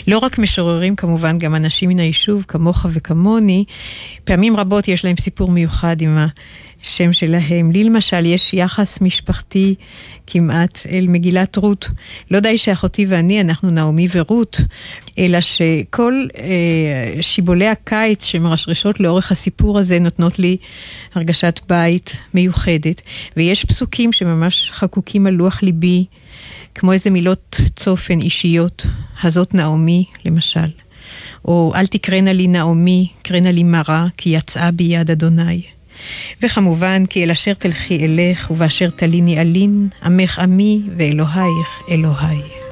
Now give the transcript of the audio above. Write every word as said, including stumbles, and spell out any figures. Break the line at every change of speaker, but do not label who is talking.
לא רק משוררים כמובן, גם אנשים מן היישוב, כמוך וכמוני, פעמים רבות יש להם סיפור מיוחד עם השם שלהם. לי למשל יש יחס משפחתי כמעט אל מגילת רות. לא די שאחותי ואני, אנחנו נעמי ורות, אלא שכל אה, שיבולי הקיץ שמרשרשות לאורך הסיפור הזה נותנות לי הרגשת בית מיוחדת. ויש פסוקים שממש חקוקים על לוח ליבי, כמו איזה מילות צופן אישיות, הזאת נעמי למשל. או אל תקרנה לי נעמי, קרנה לי מרה, כי יצאה ביד אדוני. וכמובן, כי אל אשר תלכי אלך, ובאשר תליני אלין, עמך עמי ואלוהיך אלוהי.